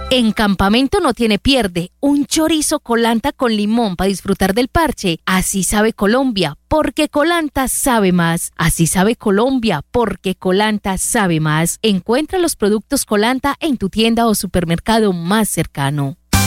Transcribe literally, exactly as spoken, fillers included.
En Campamento no tiene pierde, un chorizo Colanta con limón para disfrutar del parche. Así sabe Colombia, porque Colanta sabe más. Así sabe Colombia, porque Colanta sabe más. Encuentra los productos Colanta en tu tienda o supermercado más cercano.